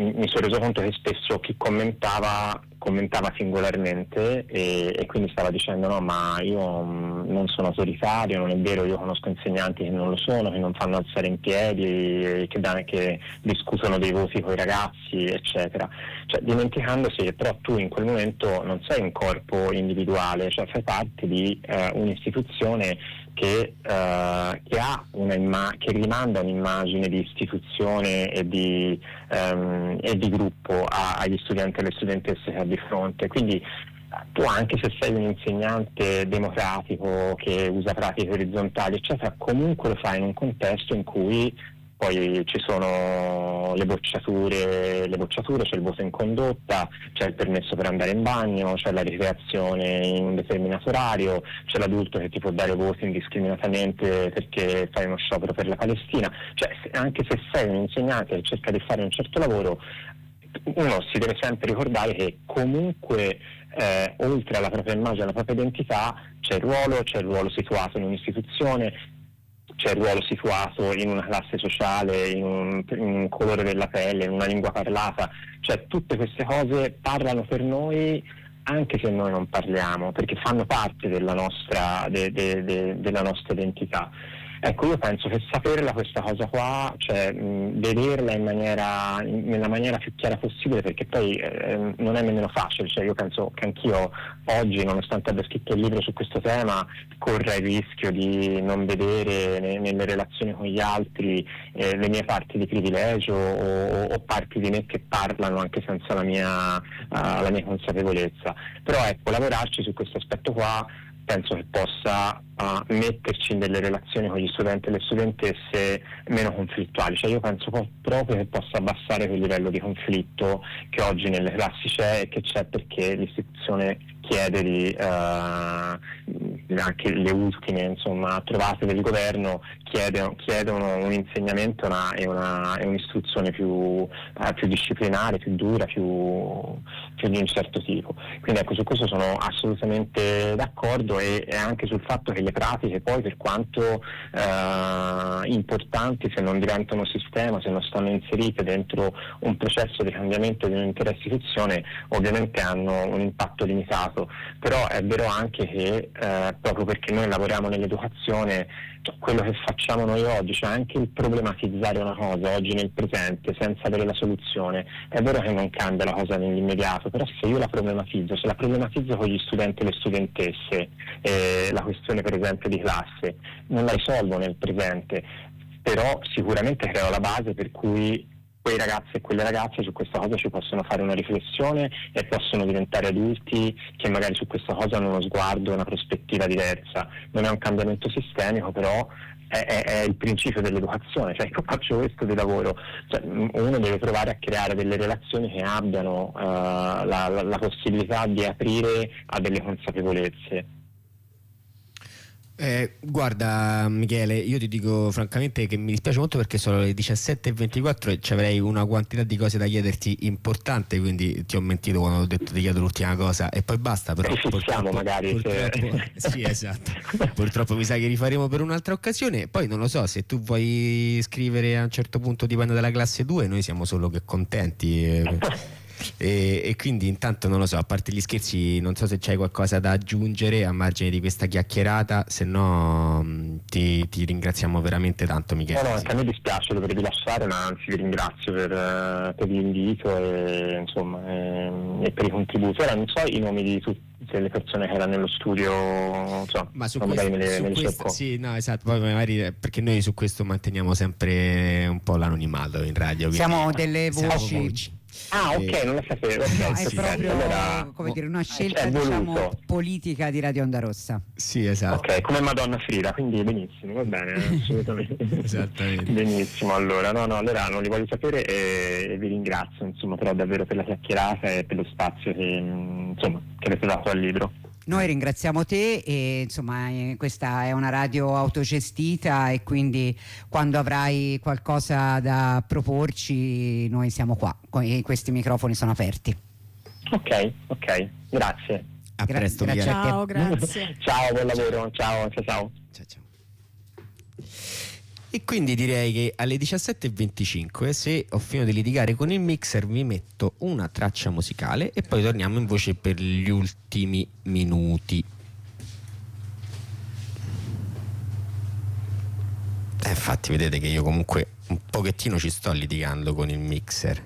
mi sono reso conto che spesso chi commentava singolarmente e quindi stava dicendo no, ma io non sono autoritario, non è vero, io conosco insegnanti che non lo sono, che non fanno alzare in piedi, che discutono dei voti con i ragazzi, eccetera, cioè dimenticandosi che però tu in quel momento non sei un corpo individuale, cioè fai parte di un'istituzione che che rimanda un'immagine di istituzione e di gruppo agli studenti e alle studentesse che ha di fronte. Quindi tu, anche se sei un insegnante democratico che usa pratiche orizzontali eccetera, comunque lo fai in un contesto in cui poi ci sono le bocciature, c'è il voto in condotta, c'è il permesso per andare in bagno, c'è la ricreazione in un determinato orario, c'è l'adulto che ti può dare voti indiscriminatamente perché fai uno sciopero per la Palestina. Cioè, anche se sei un insegnante che cerca di fare un certo lavoro, uno si deve sempre ricordare che comunque oltre alla propria immagine, alla propria identità, c'è il ruolo situato in un'istituzione, c'è il ruolo situato in una classe sociale, in un colore della pelle, in una lingua parlata, cioè tutte queste cose parlano per noi anche se noi non parliamo, perché fanno parte della nostra identità. Ecco, io penso che saperla questa cosa qua, cioè vederla nella maniera più chiara possibile, perché poi non è nemmeno facile, cioè io penso che anch'io oggi, nonostante abbia scritto il libro su questo tema, corra il rischio di non vedere nelle relazioni con gli altri le mie parti di privilegio o parti di me che parlano anche senza la mia consapevolezza. Però ecco, lavorarci su questo aspetto qua penso che possa metterci in delle relazioni con gli studenti e le studentesse meno conflittuali, cioè io penso proprio che possa abbassare quel livello di conflitto che oggi nelle classi c'è e che c'è perché l'istituzione chiede di anche le ultime trovate del governo chiedono un insegnamento e un'istruzione più disciplinare, più dura, più di un certo tipo. Quindi ecco, su questo sono assolutamente d'accordo e anche sul fatto che le pratiche poi, per quanto importanti, se non diventano sistema, se non stanno inserite dentro un processo di cambiamento di un'intera istituzione, ovviamente hanno un impatto limitato. Però è vero anche che proprio perché noi lavoriamo nell'educazione, quello che facciamo noi oggi, cioè anche il problematizzare una cosa oggi nel presente senza avere la soluzione, è vero che non cambia la cosa nell'immediato, però se io la problematizzo con gli studenti e le studentesse, la questione per esempio di classe, non la risolvo nel presente, però sicuramente creo la base per cui quei ragazzi e quelle ragazze su questa cosa ci possono fare una riflessione e possono diventare adulti che magari su questa cosa hanno uno sguardo, una prospettiva diversa. Non è un cambiamento sistemico, però è il principio dell'educazione, cioè io faccio questo di lavoro, cioè, uno deve provare a creare delle relazioni che abbiano la possibilità di aprire a delle consapevolezze. Guarda Michele, io ti dico francamente che mi dispiace molto perché sono le 17:24 e ci avrei una quantità di cose da chiederti importante, quindi ti ho mentito quando ho detto di chiedere l'ultima cosa e poi basta, però purtroppo sì, esatto. Purtroppo mi sa che rifaremo per un'altra occasione. Poi non lo so, se tu vuoi scrivere a un certo punto dipende dalla classe 2, noi siamo solo che contenti. E quindi intanto non lo so, a parte gli scherzi, non so se c'hai qualcosa da aggiungere a margine di questa chiacchierata, se no ti ringraziamo veramente tanto, Michele. No, anche a me dispiace dovervi lasciare, ma anzi vi ringrazio per l'invito e per i contributi. Ora non so i nomi di tutte le persone che erano nello studio, ma su questo sì, no, esatto, poi magari perché noi su questo manteniamo sempre un po' l'anonimato in radio. Siamo delle voci. Ok, non lo sapevo. Okay, no, è proprio come dire, una scelta politica di Radio Onda Rossa. Sì, esatto. Ok, come Madonna Frida, quindi benissimo, va bene, assolutamente. Esattamente. Benissimo, allora allora non li voglio sapere e vi ringrazio però davvero per la chiacchierata e per lo spazio che avete dato al libro. Noi ringraziamo te e questa è una radio autogestita e quindi quando avrai qualcosa da proporci noi siamo qua, questi microfoni sono aperti. Ok, grazie. A presto, grazie a te. Ciao, grazie. Ciao, buon lavoro, ciao. Ciao. E quindi direi che alle 17:25, se ho finito di litigare con il mixer, vi metto una traccia musicale e poi torniamo in voce per gli ultimi minuti. Infatti vedete che io comunque un pochettino ci sto litigando con il mixer.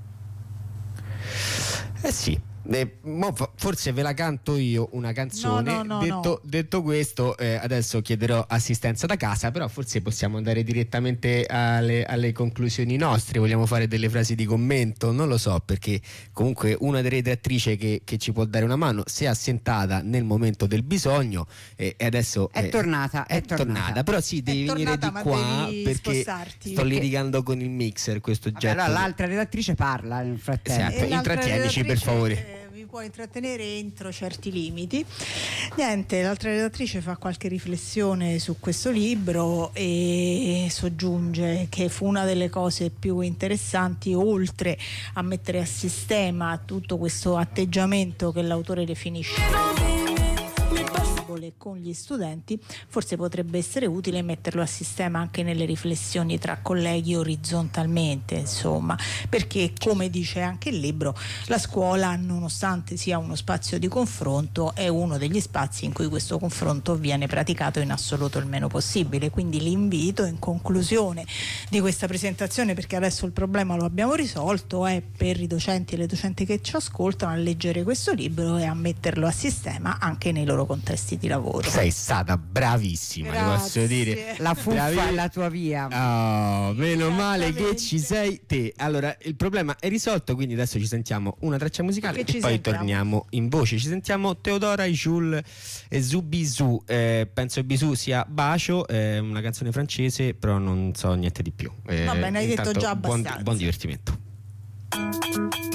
Sì. Forse ve la canto io una canzone. Detto questo, adesso chiederò assistenza da casa, però forse possiamo andare direttamente alle conclusioni nostre. Vogliamo fare delle frasi di commento? Non lo so, perché comunque una delle redattrici che ci può dare una mano si è assentata nel momento del bisogno e adesso è tornata. Però sì, devi venire di qua perché sto litigando con il mixer questo oggetto. Allora l'altra redattrice parla nel frattempo. Esatto. Intrattienici per favore. Vi può intrattenere entro certi limiti. Niente, l'altra redattrice fa qualche riflessione su questo libro e soggiunge che fu una delle cose più interessanti, oltre a mettere a sistema tutto questo atteggiamento che l'autore definisce con gli studenti, forse potrebbe essere utile metterlo a sistema anche nelle riflessioni tra colleghi orizzontalmente, insomma, perché come dice anche il libro, la scuola, nonostante sia uno spazio di confronto, è uno degli spazi in cui questo confronto viene praticato in assoluto il meno possibile. Quindi l'invito in conclusione di questa presentazione, perché adesso il problema lo abbiamo risolto, è per i docenti e le docenti che ci ascoltano a leggere questo libro e a metterlo a sistema anche nei loro contesti di lavoro. Sei stata bravissima, ti posso dire. La fuffa è la tua via. Oh, meno male che ci sei te. Allora, il problema è risolto, quindi adesso ci sentiamo una traccia musicale e poi torniamo in voce. Ci sentiamo Teodora, Jules e Zubizou. Penso che Bisou sia bacio, una canzone francese, però non so niente di più. Va bene, hai detto già abbastanza. Buon divertimento.